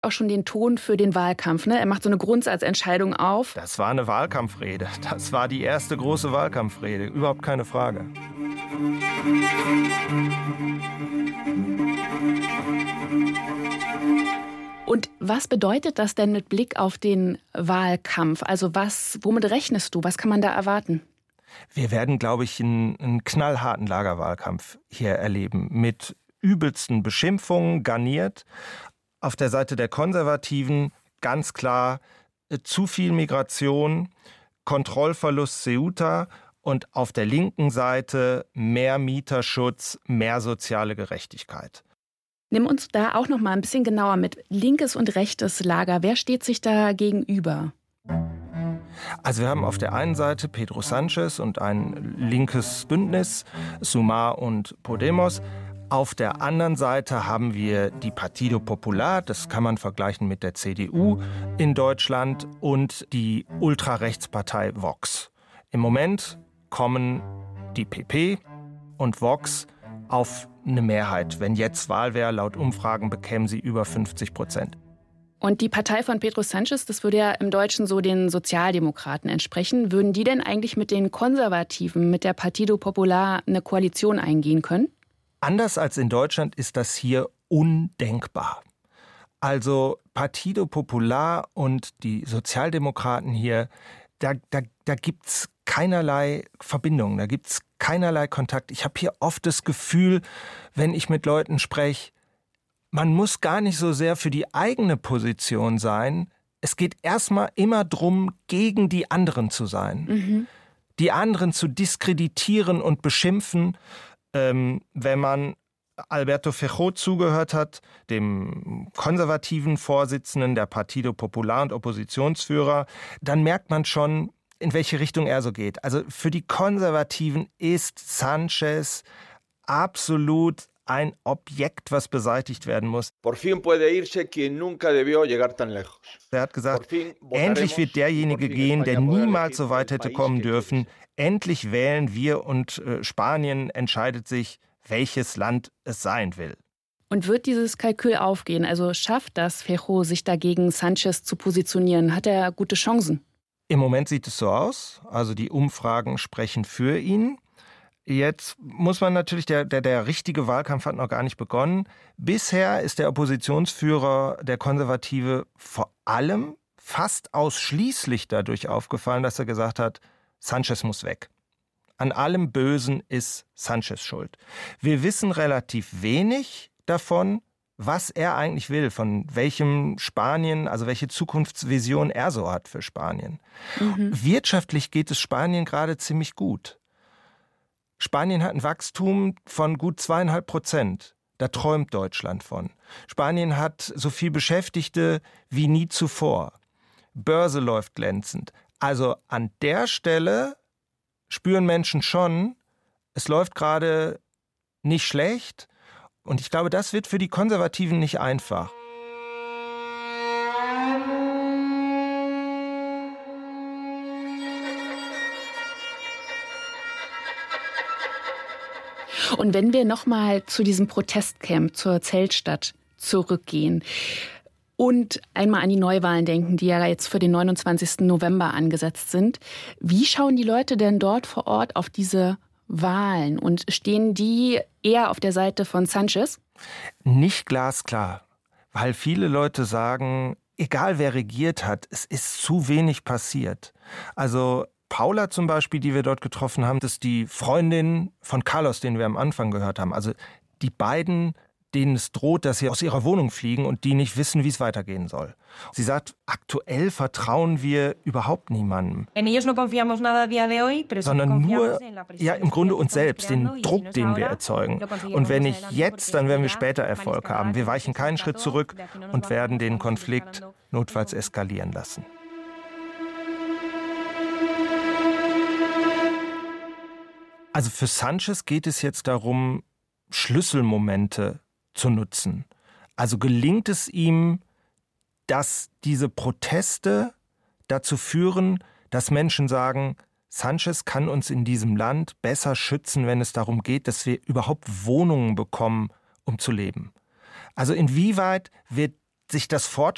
auch schon den Ton für den Wahlkampf, ne? Er macht so eine Grundsatzentscheidung auf. Das war eine Wahlkampfrede. Das war die erste große Wahlkampfrede. Überhaupt keine Frage. Und was bedeutet das denn mit Blick auf den Wahlkampf? Also womit rechnest du? Was kann man da erwarten? Wir werden, glaube ich, einen knallharten Lagerwahlkampf hier erleben. Mit übelsten Beschimpfungen garniert. Auf der Seite der Konservativen ganz klar zu viel Migration, Kontrollverlust Ceuta und auf der linken Seite mehr Mieterschutz, mehr soziale Gerechtigkeit. Nimm uns da auch noch mal ein bisschen genauer mit. Linkes und rechtes Lager, wer steht sich da gegenüber? Also wir haben auf der einen Seite Pedro Sánchez und ein linkes Bündnis, Sumar und Podemos. Auf der anderen Seite haben wir die Partido Popular, das kann man vergleichen mit der CDU in Deutschland, und die Ultrarechtspartei Vox. Im Moment kommen die PP und Vox auf eine Mehrheit. Wenn jetzt Wahl wäre, laut Umfragen bekämen sie über 50%. Und die Partei von Pedro Sánchez, das würde ja im Deutschen so den Sozialdemokraten entsprechen. Würden die denn eigentlich mit den Konservativen, mit der Partido Popular, eine Koalition eingehen können? Anders als in Deutschland ist das hier undenkbar. Also Partido Popular und die Sozialdemokraten hier, da gibt's keinerlei Verbindung, da gibt's keinerlei Kontakt. Ich habe hier oft das Gefühl, wenn ich mit Leuten spreche, man muss gar nicht so sehr für die eigene Position sein. Es geht erstmal immer darum, gegen die anderen zu sein. Mhm. Die anderen zu diskreditieren und beschimpfen. Wenn man Alberto Feijóo zugehört hat, dem konservativen Vorsitzenden der Partido Popular und Oppositionsführer, dann merkt man schon, in welche Richtung er so geht. Also für die Konservativen ist Sánchez absolut ein Objekt, was beseitigt werden muss. Por fin puede irse quien nunca debió llegar tan lejos. Er hat gesagt, endlich wird derjenige gehen, der niemals so weit hätte kommen dürfen. Endlich wählen wir und Spanien entscheidet sich, welches Land es sein will. Und wird dieses Kalkül aufgehen? Also schafft das Feijóo, sich dagegen Sánchez zu positionieren? Hat er gute Chancen? Im Moment sieht es so aus. Also die Umfragen sprechen für ihn. Jetzt muss man natürlich, der richtige Wahlkampf hat noch gar nicht begonnen. Bisher ist der Oppositionsführer, der Konservative, vor allem fast ausschließlich dadurch aufgefallen, dass er gesagt hat, Sánchez muss weg. An allem Bösen ist Sánchez schuld. Wir wissen relativ wenig davon, was er eigentlich will, von welchem Spanien, also welche Zukunftsvision er so hat für Spanien. Mhm. Wirtschaftlich geht es Spanien gerade ziemlich gut. Spanien hat ein Wachstum von gut 2,5%. Da träumt Deutschland von. Spanien hat so viel Beschäftigte wie nie zuvor. Börse läuft glänzend. Also an der Stelle spüren Menschen schon, es läuft gerade nicht schlecht. Und ich glaube, das wird für die Konservativen nicht einfach. Und wenn wir nochmal zu diesem Protestcamp, zur Zeltstadt zurückgehen und einmal an die Neuwahlen denken, die ja jetzt für den 29. November angesetzt sind, wie schauen die Leute denn dort vor Ort auf diese Wahlen? Und stehen die eher auf der Seite von Sánchez? Nicht glasklar, weil viele Leute sagen, egal wer regiert hat, es ist zu wenig passiert. Also Paula zum Beispiel, die wir dort getroffen haben, das ist die Freundin von Carlos, den wir am Anfang gehört haben. Also die beiden, denen es droht, dass sie aus ihrer Wohnung fliegen und die nicht wissen, wie es weitergehen soll. Sie sagt, aktuell vertrauen wir überhaupt niemandem. Sondern nur, ja, im Grunde uns selbst, den Druck, den wir erzeugen. Und wenn nicht jetzt, dann werden wir später Erfolg haben. Wir weichen keinen Schritt zurück und werden den Konflikt notfalls eskalieren lassen. Also für Sánchez geht es jetzt darum, Schlüsselmomente zu nutzen. Also gelingt es ihm, dass diese Proteste dazu führen, dass Menschen sagen, Sánchez kann uns in diesem Land besser schützen, wenn es darum geht, dass wir überhaupt Wohnungen bekommen, um zu leben. Also inwieweit wird sich das fortschreiten?